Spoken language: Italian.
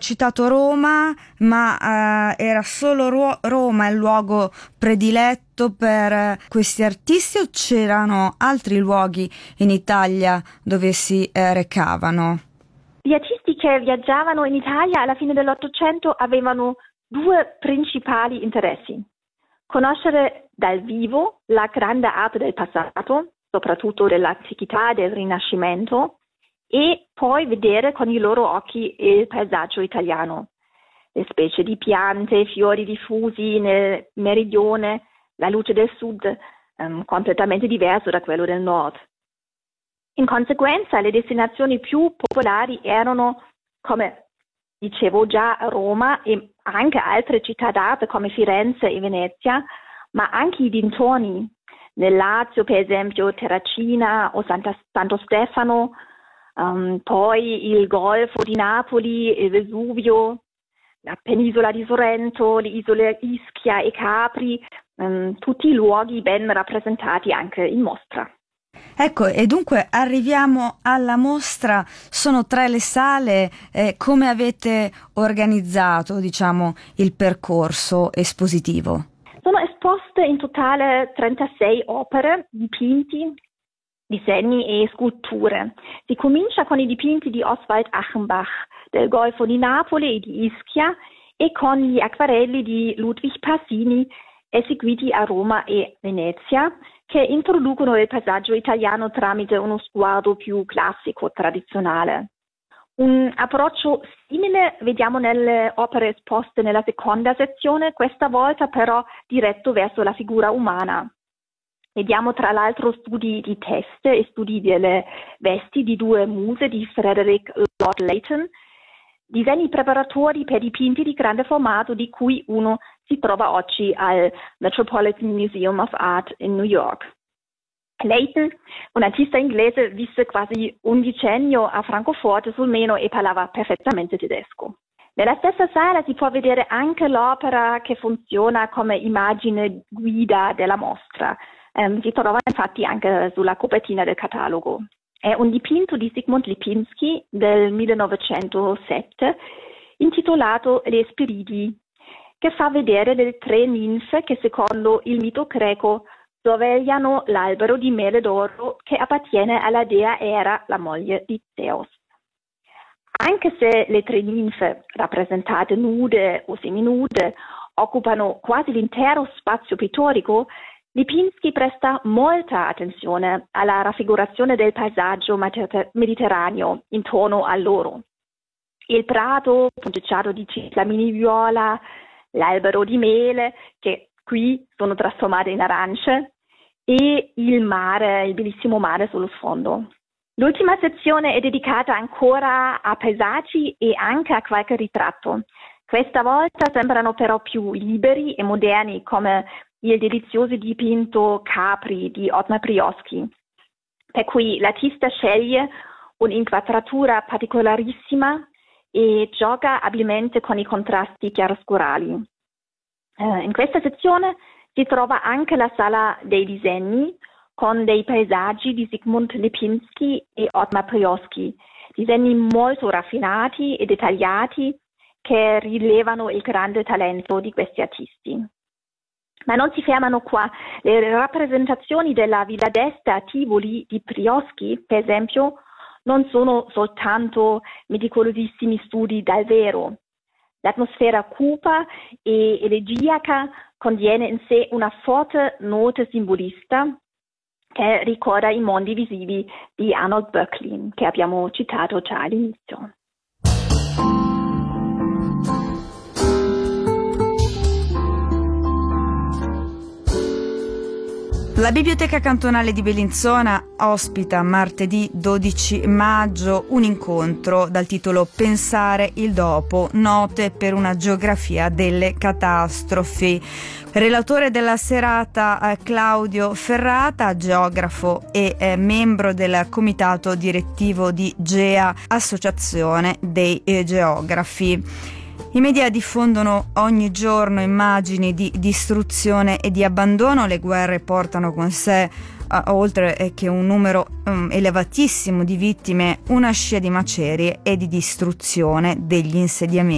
citato Roma, ma era solo Roma il luogo prediletto per questi artisti o c'erano altri luoghi in Italia dove si recavano? Gli artisti che viaggiavano in Italia alla fine dell'Ottocento avevano due principali interessi: conoscere dal vivo la grande arte del passato, soprattutto dell'antichità e del Rinascimento, e poi vedere con i loro occhi il paesaggio italiano, le specie di piante, fiori diffusi nel meridione, la luce del sud, completamente diverso da quello del nord. In conseguenza, le destinazioni più popolari erano, come dicevo già, Roma e anche altre città d'arte come Firenze e Venezia, ma anche i dintorni. Nel Lazio, per esempio, Terracina o Santo Stefano, poi il Golfo di Napoli, il Vesuvio, la penisola di Sorrento, le isole Ischia e Capri, tutti i luoghi ben rappresentati anche in mostra. Ecco, e dunque arriviamo alla mostra, sono 3 le sale, come avete organizzato, diciamo, il percorso espositivo? Sono esposte in totale 36 opere, dipinti, disegni e sculture. Si comincia con i dipinti di Oswald Achenbach del Golfo di Napoli e di Ischia e con gli acquarelli di Ludwig Pasini eseguiti a Roma e Venezia, che introducono il paesaggio italiano tramite uno sguardo più classico, tradizionale. Un approccio simile vediamo nelle opere esposte nella seconda sezione, questa volta però diretto verso la figura umana. Vediamo tra l'altro studi di teste e studi delle vesti di 2 muse di Frederick Lord Leighton, disegni preparatori per dipinti di grande formato di cui uno si trova oggi al Metropolitan Museum of Art in New York. Leighton, un artista inglese, visse quasi un decennio a Francoforte sul Meno e parlava perfettamente tedesco. Nella stessa sala si può vedere anche l'opera che funziona come immagine guida della mostra. Si trova infatti anche sulla copertina del catalogo. È un dipinto di Zygmunt Lipinski del 1907 intitolato Le Esperidi, che fa vedere le 3 ninfe che secondo il mito greco sorvegliano l'albero di mele d'oro che appartiene alla dea Era, la moglie di Zeus. Anche se le 3 ninfe, rappresentate nude o seminude, occupano quasi l'intero spazio pittorico, Lipinski presta molta attenzione alla raffigurazione del paesaggio mediterraneo intorno a loro. Il prato punteggiato di ciclamini viola, l'albero di mele, che qui sono trasformate in arance, e il mare, il bellissimo mare sullo sfondo. L'ultima sezione è dedicata ancora a paesaggi e anche a qualche ritratto. Questa volta sembrano però più liberi e moderni, come il delizioso dipinto Capri di Ottmar Brioschi, per cui l'artista sceglie un'inquadratura particolarissima e gioca abilmente con i contrasti chiaroscurali. In questa sezione si trova anche la sala dei disegni con dei paesaggi di Zygmunt Lipinski e Ottmar Brioschi, disegni molto raffinati e dettagliati che rilevano il grande talento di questi artisti. Ma non si fermano qua. Le rappresentazioni della Villa d'Este a Tivoli di Brioschi, per esempio, non sono soltanto meticolosissimi studi dal vero. L'atmosfera cupa e elegiaca contiene in sé una forte nota simbolista che ricorda i mondi visivi di Arnold Böcklin, che abbiamo citato già all'inizio. La Biblioteca Cantonale di Bellinzona ospita martedì 12 maggio un incontro dal titolo Pensare il dopo, note per una geografia delle catastrofi. Relatore della serata Claudio Ferrata, geografo e membro del comitato direttivo di GEA, Associazione dei Geografi. I media diffondono ogni giorno immagini di distruzione e di abbandono. Le guerre portano con sé, oltre che un numero elevatissimo di vittime, una scia di macerie e di distruzione degli insediamenti.